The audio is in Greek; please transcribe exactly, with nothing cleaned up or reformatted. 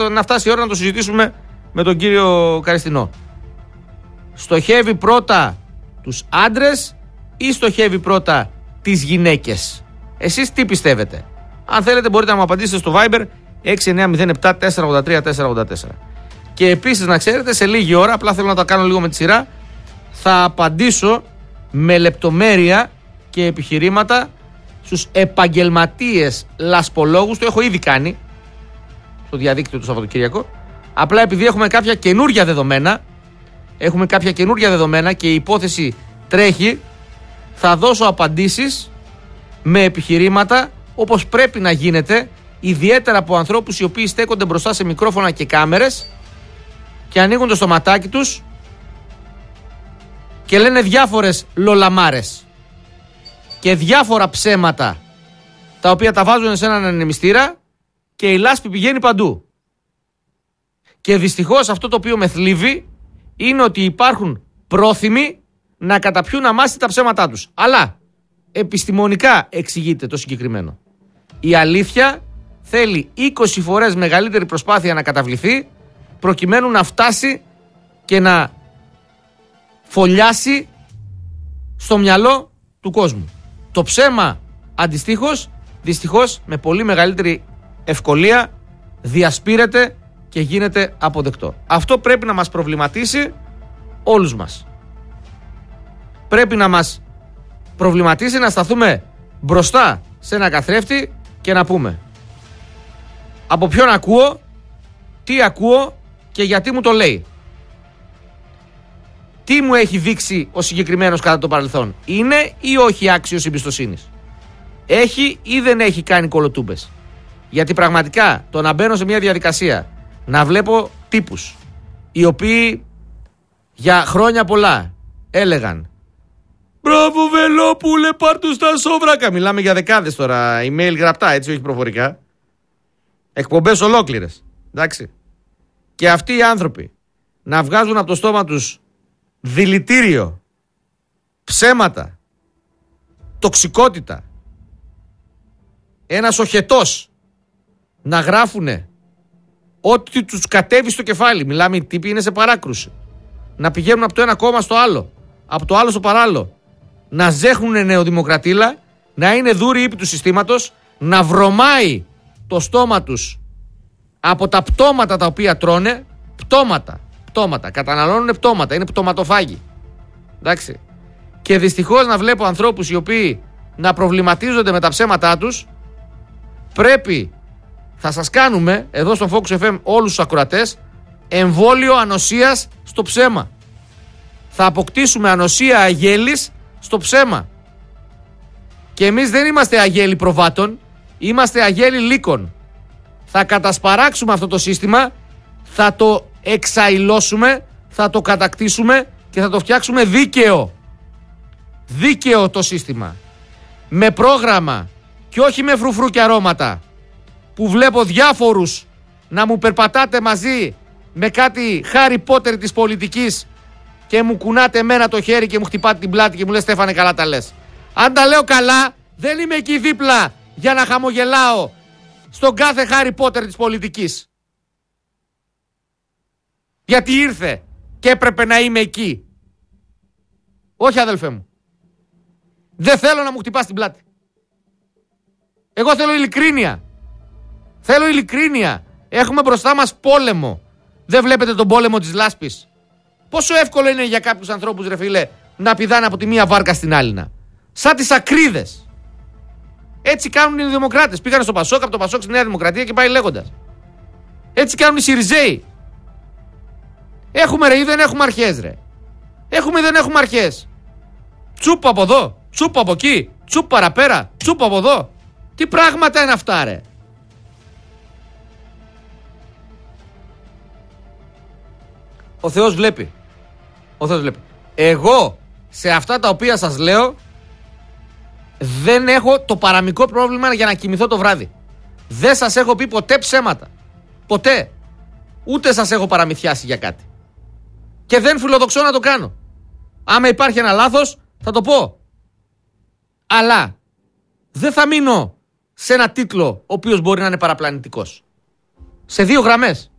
να φτάσει η ώρα να το συζητήσουμε με τον κύριο Καριστινό. Στοχεύει πρώτα τους άντρες ή στοχεύει πρώτα τις γυναίκες? Εσείς τι πιστεύετε? Αν θέλετε μπορείτε να μου απαντήσετε στο Viber έξι εννιά μηδέν επτά τέσσερα ογδόντα τρία τέσσερα ογδόντα τέσσερα. Και επίσης να ξέρετε, σε λίγη ώρα, απλά θέλω να τα κάνω λίγο με τη σειρά, θα απαντήσω με λεπτομέρεια και επιχειρήματα στους επαγγελματίες λασπολόγους. Το έχω ήδη κάνει στο διαδίκτυο το Σαββατοκύριακο. Απλά επειδή έχουμε κάποια καινούργια δεδομένα, έχουμε κάποια καινούργια δεδομένα και η υπόθεση τρέχει, θα δώσω απαντήσεις με επιχειρήματα όπως πρέπει να γίνεται, ιδιαίτερα από ανθρώπους οι οποίοι στέκονται μπροστά σε μικρόφωνα και κάμερες και ανοίγουν το στοματάκι τους και λένε διάφορες λολαμάρες και διάφορα ψέματα τα οποία τα βάζουν σε έναν ανεμιστήρα και η λάσπη πηγαίνει παντού. Και δυστυχώς αυτό το οποίο με θλίβει είναι ότι υπάρχουν πρόθυμοι να καταπιούν αμάσιτα τα ψέματά τους. Αλλά επιστημονικά εξηγείται το συγκεκριμένο. Η αλήθεια θέλει είκοσι φορές μεγαλύτερη προσπάθεια να καταβληθεί προκειμένου να φτάσει και να φωλιάσει στο μυαλό του κόσμου. Το ψέμα αντιστοίχως, δυστυχώς με πολύ μεγαλύτερη ευκολία διασπείρεται και γίνεται αποδεκτό. Αυτό πρέπει να μας προβληματίσει όλους μας. Πρέπει να μας προβληματίσει να σταθούμε μπροστά σε ένα καθρέφτη και να πούμε από ποιον ακούω, τι ακούω και γιατί μου το λέει. Τι μου έχει δείξει ο συγκεκριμένος κατά το παρελθόν? Είναι ή όχι άξιος εμπιστοσύνης? Έχει ή δεν έχει κάνει κολοτούμπες? Γιατί πραγματικά το να μπαίνω σε μια διαδικασία να βλέπω τύπους οι για χρόνια πολλά έλεγαν «Μπράβο Βελόπουλε, πάρ' του στα σόβρακα». Μιλάμε για δεκάδες τώρα, email γραπτά, έτσι, όχι προφορικά. Εκπομπές ολόκληρες, εντάξει. Και αυτοί οι άνθρωποι να βγάζουν από το στόμα τους δηλητήριο, ψέματα, τοξικότητα, ένας οχετός να γράφουνε ό,τι τους κατέβει στο κεφάλι. Μιλάμε, οι τύποι είναι σε παράκρουση. Να πηγαίνουν από το ένα κόμμα στο άλλο, από το άλλο στο παράλληλο. Να ζέχνουνε νεοδημοκρατήλα, να είναι δούροι ύπη του συστήματος, να βρωμάει το στόμα τους από τα πτώματα τα οποία τρώνε. Πτώματα, πτώματα, καταναλώνουν πτώματα, είναι πτωματοφάγοι. Εντάξει. Και δυστυχώς να βλέπω ανθρώπους οι οποίοι να προβληματίζονται με τα ψέματά τους. Πρέπει, θα σας κάνουμε εδώ στο Focus εφ εμ όλους τους ακροατές εμβόλιο ανοσίας στο ψέμα. Θα αποκτήσουμε ανοσία αγέλης στο ψέμα. Και εμείς δεν είμαστε αγέλη προβάτων, είμαστε αγέλη λύκων. Θα κατασπαράξουμε αυτό το σύστημα, θα το εξαϊλώσουμε, θα το κατακτήσουμε και θα το φτιάξουμε δίκαιο. Δίκαιο το σύστημα. Με πρόγραμμα και όχι με φρουφρού και αρώματα που βλέπω διάφορους να μου περπατάτε μαζί με κάτι Χάρι Πότερ της πολιτικής και μου κουνάτε εμένα το χέρι και μου χτυπάτε την πλάτη και μου λες Στέφανε καλά τα λες. Αν τα λέω καλά δεν είμαι εκεί δίπλα για να χαμογελάω στον κάθε Χάρι Πότερ της πολιτικής. Γιατί ήρθε και έπρεπε να είμαι εκεί. Όχι αδελφέ μου. Δεν θέλω να μου χτυπάς την πλάτη. Εγώ θέλω ειλικρίνεια. Θέλω ειλικρίνεια. Έχουμε μπροστά μας πόλεμο. Δεν βλέπετε τον πόλεμο της λάσπης? Πόσο εύκολο είναι για κάποιους ανθρώπους, ρε φίλε, να πηδάνε από τη μία βάρκα στην άλλη. Να. Σαν τις ακρίδες. Έτσι κάνουν οι δημοκράτες. Πήγανε στο Πασόκ, από το Πασόκ στη Νέα Δημοκρατία και πάει λέγοντας. Έτσι κάνουν οι Σιριζέοι. Έχουμε ρε ή δεν έχουμε αρχές, ρε? Έχουμε ή δεν έχουμε αρχές? Τσούπ από εδώ, τσούπ από εκεί, τσούπ παραπέρα, τσούπ από εδώ. Τι πράγματα είναι αυτά, ρε? Ο Θεός βλέπει. Ο Θεός βλέπει. Εγώ σε αυτά τα οποία σας λέω δεν έχω το παραμικρό πρόβλημα για να κοιμηθώ το βράδυ. Δεν σας έχω πει ποτέ ψέματα. Ποτέ. Ούτε σας έχω παραμυθιάσει για κάτι. Και δεν φιλοδοξώ να το κάνω. Άμα υπάρχει ένα λάθος θα το πω. Αλλά δεν θα μείνω σε ένα τίτλο ο οποίος μπορεί να είναι παραπλανητικός. Σε δύο γραμμές.